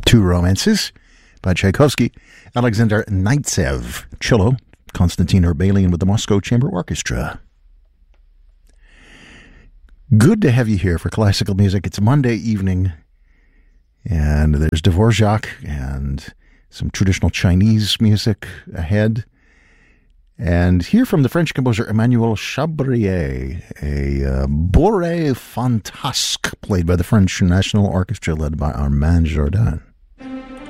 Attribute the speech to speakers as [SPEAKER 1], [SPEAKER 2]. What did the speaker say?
[SPEAKER 1] Two Romances by Tchaikovsky. Alexander Neitzev, cello. Konstantin Urbalian with the Moscow Chamber Orchestra. Good to have you here for classical music. It's Monday evening, and there's Dvorak and some traditional Chinese music ahead. And hear from the French composer Emmanuel Chabrier, a bourrée fantasque played by the French National Orchestra led by Armand Jordan.